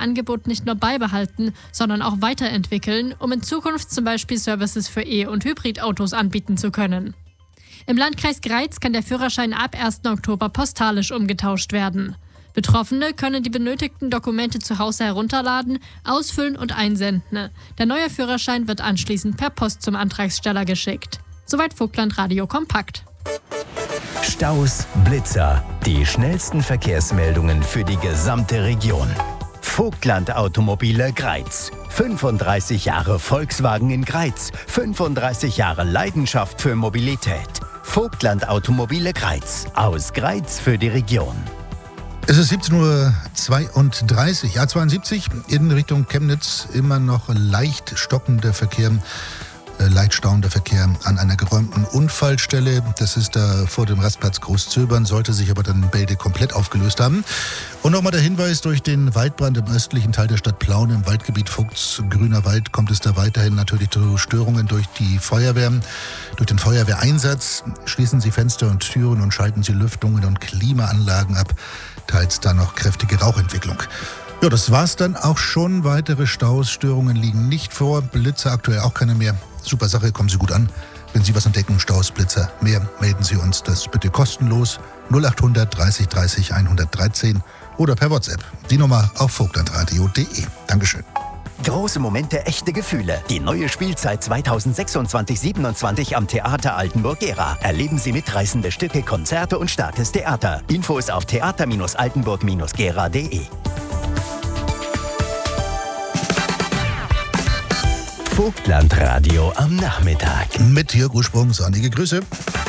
Angebot nicht nur beibehalten, sondern auch weiterentwickeln, um in Zukunft zum Beispiel Services für E- und Hybridautos anbieten zu können. Im Landkreis Greiz kann der Führerschein ab 1. Oktober postalisch umgetauscht werden. Betroffene können die benötigten Dokumente zu Hause herunterladen, ausfüllen und einsenden. Der neue Führerschein wird anschließend per Post zum Antragsteller geschickt. Soweit Vogtland Radio Kompakt. Staus, Blitzer, die schnellsten Verkehrsmeldungen für die gesamte Region. Vogtland Automobile Greiz. 35 Jahre Volkswagen in Greiz. 35 Jahre Leidenschaft für Mobilität. Vogtland Automobile Greiz. Aus Greiz für die Region. Es ist 17:32 Uhr, A72 in Richtung Chemnitz. Immer noch leicht stauender Verkehr an einer geräumten Unfallstelle. Das ist da vor dem Rastplatz Großzöbern, sollte sich aber dann in Bälde komplett aufgelöst haben. Und nochmal der Hinweis, durch den Waldbrand im östlichen Teil der Stadt Plauen im Waldgebiet Vogts Grüner Wald kommt es da weiterhin natürlich zu Störungen durch die Feuerwehr, durch den Feuerwehreinsatz. Schließen Sie Fenster und Türen und schalten Sie Lüftungen und Klimaanlagen ab. Teils da noch kräftige Rauchentwicklung. Ja, das war's dann auch schon. Weitere Staus, Störungen liegen nicht vor. Blitzer aktuell auch keine mehr. Super Sache, kommen Sie gut an. Wenn Sie was entdecken, Staus, Blitzer, mehr, melden Sie uns das bitte kostenlos. 0800 30 30 113 oder per WhatsApp. Die Nummer auf vogtlandradio.de. Dankeschön. Große Momente, echte Gefühle. Die neue Spielzeit 2026/27 am Theater Altenburg-Gera. Erleben Sie mitreißende Stücke, Konzerte und starkes Theater. Infos auf theater-altenburg-gera.de. Vogtland Radio am Nachmittag. Mit Jörg Ursprung, sonnige Grüße.